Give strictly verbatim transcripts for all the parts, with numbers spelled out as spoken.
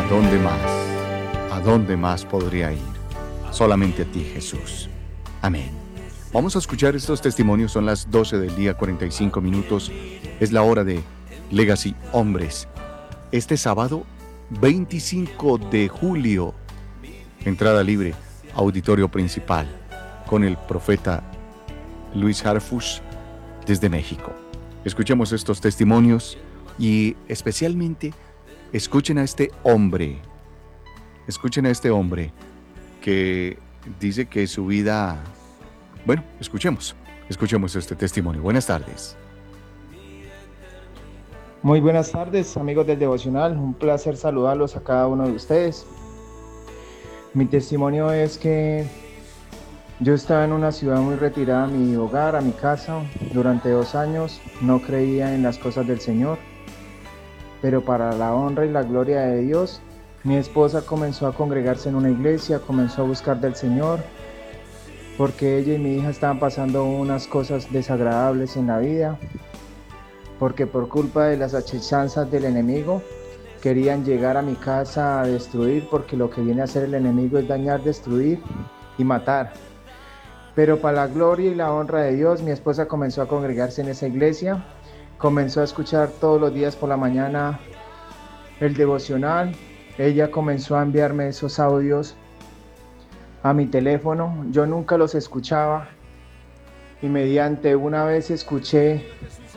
¿A dónde más? ¿A dónde más podría ir? Solamente a ti, Jesús. Amén. Vamos a escuchar estos testimonios. Son las doce del día, cuarenta y cinco minutos. Es la hora de Legacy Hombres. Este sábado, veinticinco de julio, entrada libre, auditorio principal, con el profeta Luis Harfush desde México. Escuchemos estos testimonios y especialmente escuchen a este hombre, escuchen a este hombre que dice que su vida... Bueno, escuchemos, escuchemos este testimonio. Buenas tardes. Muy buenas tardes, amigos del Devocional. Un placer saludarlos a cada uno de ustedes. Mi testimonio es que yo estaba en una ciudad muy retirada a mi hogar, a mi casa. Durante dos años no creía en las cosas del Señor. Pero para la honra y la gloria de Dios, mi esposa comenzó a congregarse en una iglesia, comenzó a buscar del Señor, porque ella y mi hija estaban pasando unas cosas desagradables en la vida, porque por culpa de las hechizanzas del enemigo querían llegar a mi casa a destruir, porque lo que viene a hacer el enemigo es dañar, destruir y matar. Pero para la gloria y la honra de Dios, mi esposa comenzó a congregarse en esa iglesia, comenzó a escuchar todos los días por la mañana el devocional. Ella comenzó a enviarme esos audios a mi teléfono. Yo nunca los escuchaba y mediante una vez escuché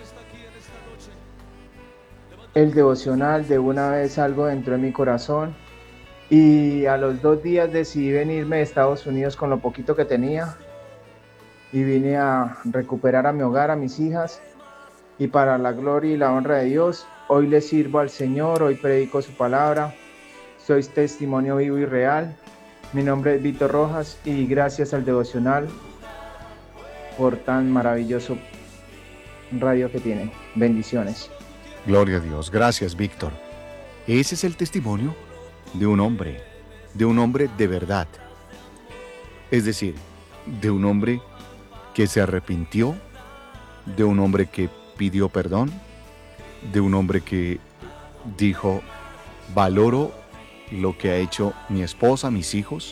el devocional, de una vez algo entró en mi corazón y a los dos días decidí venirme de Estados Unidos con lo poquito que tenía y vine a recuperar a mi hogar, a mis hijas, y para la gloria y la honra de Dios, hoy le sirvo al Señor, hoy predico su palabra, soy testimonio vivo y real. Mi nombre es Víctor Rojas y gracias al devocional por tan maravilloso radio que tiene. Bendiciones. Gloria a Dios. Gracias, Víctor. Ese es el testimonio de un hombre, de un hombre de verdad. Es decir, de un hombre que se arrepintió, de un hombre que pidió perdón, de un hombre que dijo, valoro lo que ha hecho mi esposa, mis hijos,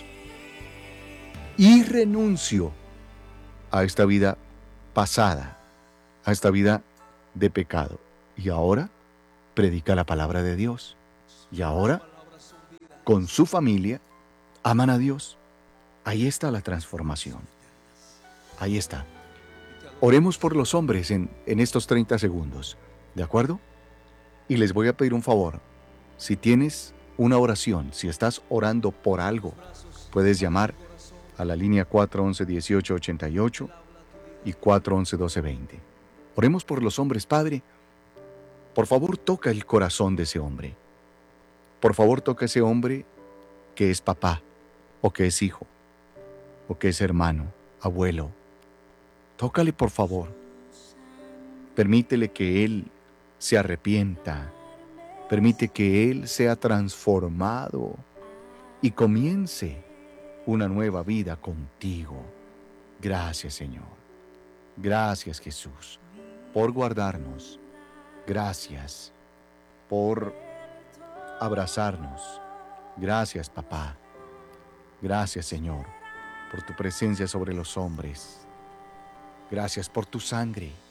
y renuncio a esta vida pasada, a esta vida de pecado. Y ahora predica la palabra de Dios. Y ahora, con su familia, aman a Dios. Ahí está la transformación. Ahí está. Oremos por los hombres en, en estos treinta segundos. ¿De acuerdo? Y les voy a pedir un favor. Si tienes una oración, si estás orando por algo, puedes llamar a la línea cuatro once, dieciocho ochenta y ocho y cuatro once, doce veinte. Oremos por los hombres, Padre. Por favor, toca el corazón de ese hombre. Por favor, toca ese hombre que es papá, o que es hijo, o que es hermano, abuelo. Tócale, por favor. Permítele que él se arrepienta. Permite que él sea transformado y comience una nueva vida contigo. Gracias, Señor. Gracias, Jesús, por guardarnos. Gracias por abrazarnos. Gracias, papá. Gracias, Señor, por tu presencia sobre los hombres. Gracias por tu sangre.